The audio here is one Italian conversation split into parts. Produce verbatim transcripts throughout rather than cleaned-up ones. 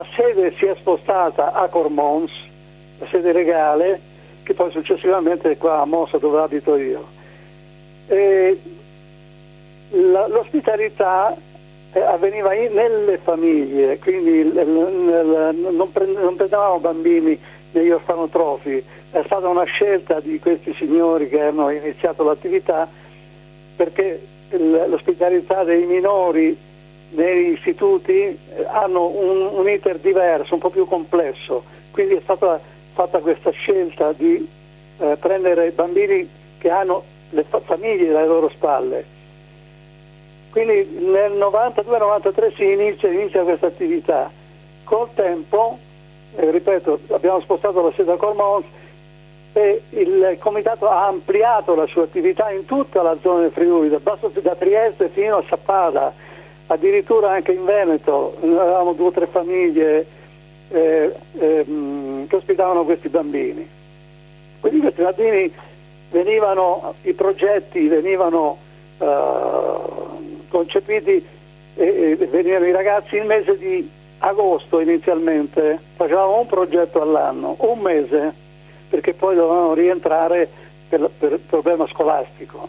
La sede si è spostata a Cormons, la sede legale, che poi successivamente è qua a Mossa, dove abito io. L'ospitalità avveniva in, nelle famiglie, quindi l, l, l, non, prend, non prendevamo bambini negli orfanotrofi. È stata una scelta di questi signori che hanno iniziato l'attività, perché l'ospitalità dei minori negli istituti hanno un, un iter diverso, un po' più complesso, quindi è stata fatta questa scelta di eh, prendere bambini che hanno le fa- famiglie alle loro spalle. Quindi nel novantadue novantatré si inizia, inizia questa attività. Col tempo, eh, ripeto, abbiamo spostato la sede a Cormons e il comitato ha ampliato la sua attività in tutta la zona del Friuli, da, Basso, da Trieste fino a Sappada, addirittura anche in Veneto. Noi avevamo due o tre famiglie eh, eh, che ospitavano questi bambini. Quindi questi bambini venivano, i progetti venivano eh, concepiti e, e venivano i ragazzi il mese di agosto inizialmente, facevamo un progetto all'anno, un mese, perché poi dovevano rientrare per, per il problema scolastico.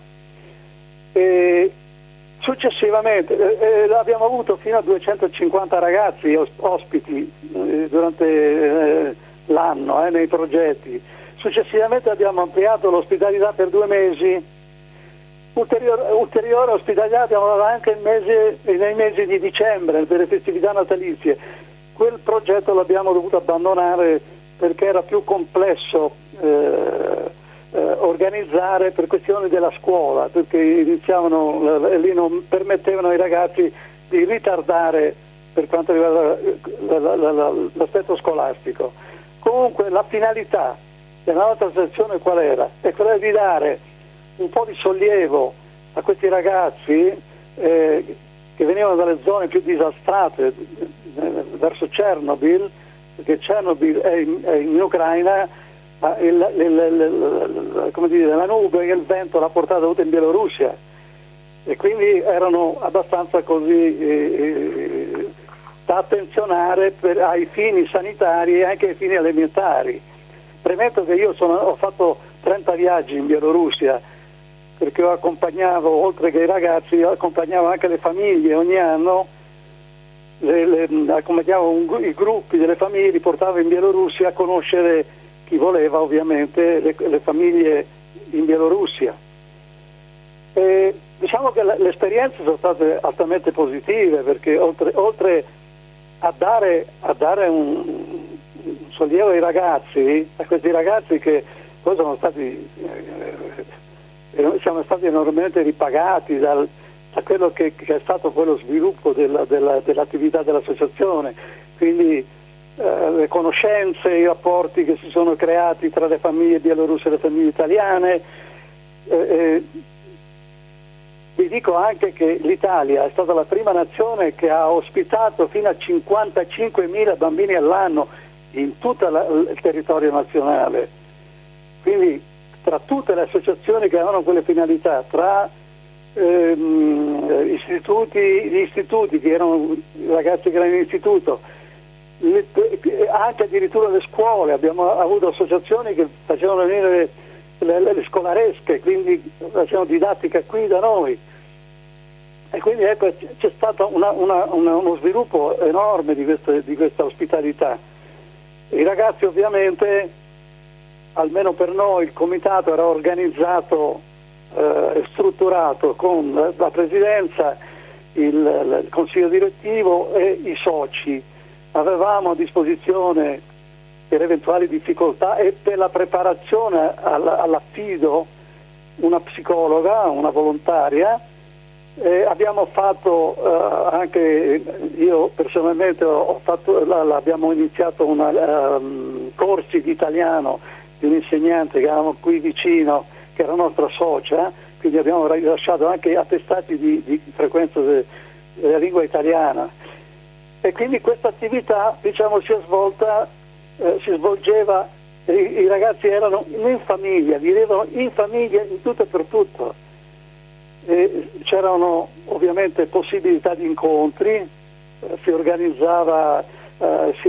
E successivamente eh, eh, abbiamo avuto fino a duecentocinquanta ragazzi os- ospiti eh, durante eh, l'anno eh, nei progetti. Successivamente abbiamo ampliato l'ospitalità per due mesi, ulteriore, ulteriore ospitalità abbiamo dato anche il mese, nei mesi di dicembre per le festività natalizie. Quel progetto l'abbiamo dovuto abbandonare perché era più complesso eh, eh, organizzare per questioni della scuola, perché iniziavano e lì non permettevano ai ragazzi di ritardare per quanto riguarda la, la, la, l'aspetto scolastico. Comunque la finalità della nostra associazione qual era? È quella di dare un po' di sollievo a questi ragazzi eh, che venivano dalle zone più disastrate eh, verso Chernobyl, perché Chernobyl è in, è in Ucraina, ma il, il, il, il, come dire, la nube e il vento l'ha portata tutta in Bielorussia, e quindi erano abbastanza così eh, da attenzionare per, ai fini sanitari e anche ai fini alimentari. Premetto che io sono, ho fatto trenta viaggi in Bielorussia, perché io accompagnavo, oltre che i ragazzi, io accompagnavo anche le famiglie ogni anno, le, le, accompagnavo un, i gruppi delle famiglie, li portavo in Bielorussia a conoscere chi voleva, ovviamente, le, le famiglie in Bielorussia. E diciamo che le, le esperienze sono state altamente positive, perché oltre, oltre a dare, a dare un sollievo ai ragazzi, a questi ragazzi che poi sono stati eh, siamo stati enormemente ripagati dal, da quello che, che è stato poi lo sviluppo della, della, dell'attività dell'associazione, quindi eh, le conoscenze, i rapporti che si sono creati tra le famiglie bielorusse e le famiglie italiane. eh, eh, vi dico anche che l'Italia è stata la prima nazione che ha ospitato fino a cinquantacinquemila bambini all'anno in tutto il territorio nazionale. Quindi tra tutte le associazioni che avevano quelle finalità, tra ehm, istituti, gli istituti che erano ragazzi che erano in istituto, le, anche addirittura le scuole, abbiamo avuto associazioni che facevano venire le, le, le scolaresche, quindi facevano didattica qui da noi. E quindi ecco, c'è stato una, una, una, uno sviluppo enorme di, queste, di questa ospitalità. I ragazzi ovviamente, almeno per noi, il comitato era organizzato e eh, strutturato con la presidenza, il, il consiglio direttivo e i soci. Avevamo a disposizione per eventuali difficoltà e per la preparazione all'affido una psicologa, una volontaria. Eh, abbiamo fatto eh, anche io personalmente ho fatto, la, la, abbiamo iniziato una, um, corsi di italiano di un insegnante che avevamo qui vicino, che era nostra socia, quindi abbiamo rilasciato anche attestati di, di frequenza de, della lingua italiana, e quindi questa attività, diciamo, si è svolta, eh, si svolgeva, i, i ragazzi erano in famiglia, vivevano in famiglia in tutto e per tutto. E c'erano ovviamente possibilità di incontri, eh, si organizzava, eh, si